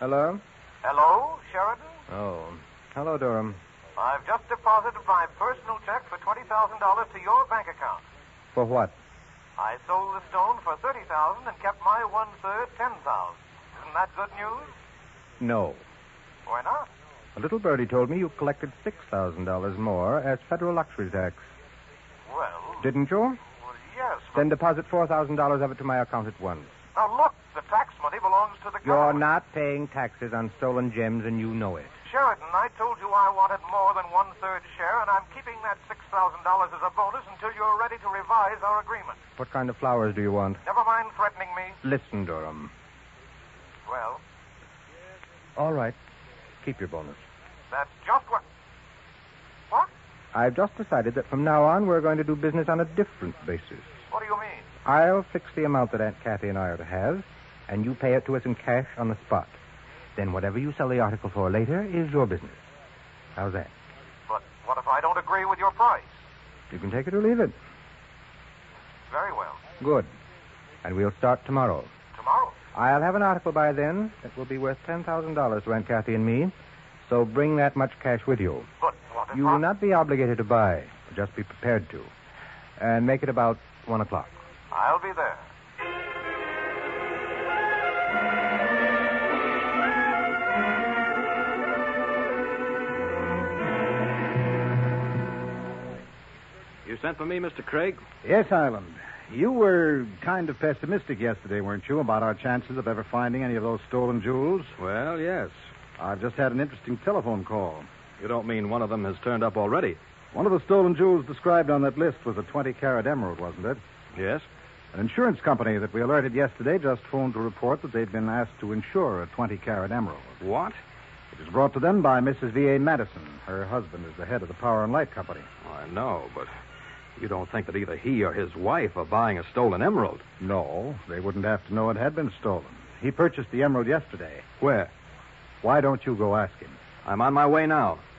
Hello? Hello, Sheridan? Oh. Hello, Durham. I've just deposited my personal check for $20,000 to your bank account. For what? I sold the stone for $30,000 and kept my 1/3, $10,000. Isn't that good news? No. Why not? A little birdie told me you collected $6,000 more as federal luxury tax. Well... Didn't you? Well, yes, but... Then deposit $4,000 of it to my account at once. Now, look, the tax money belongs to the You're government. not paying taxes on stolen gems, and you know it. Sheridan, I told you I wanted more than 1/3 share, and I'm keeping that $6,000 as a bonus until you're ready to revise our agreement. What kind of flowers do you want? Never mind threatening me. Listen, Durham. Well, All right. Keep your bonus. that's just what... What? I've just decided that from now on we're going to do business on a different basis. What do you mean? I'll fix the amount that Aunt Kathy and I are to have, and you pay it to us in cash on the spot. Then whatever you sell the article for later is your business. How's that? But what if I don't agree with your price? You can take it or leave it. Very well. Good. And we'll start tomorrow. Tomorrow? I'll have an article by then that will be worth $10,000 to Aunt Kathy and me, so bring that much cash with you. But what if You will not be obligated to buy, just be prepared to. And make it about 1 o'clock. I'll be there. You sent for me, Mr. Craig? Yes, Highland. You were kind of pessimistic yesterday, weren't you, about our chances of ever finding any of those stolen jewels? Well, yes. I've just had an interesting telephone call. You don't mean one of them has turned up already? One of the stolen jewels described on that list was a 20-carat emerald, wasn't it? Yes. An insurance company that we alerted yesterday just phoned to report that they'd been asked to insure a 20-carat emerald. What? It was brought to them by Mrs. V.A. Madison. Her husband is the head of the Power and Light Company. I know, but you don't think that either he or his wife are buying a stolen emerald? No, they wouldn't have to know it had been stolen. He purchased the emerald yesterday. Where? Why don't you go ask him? I'm on my way now.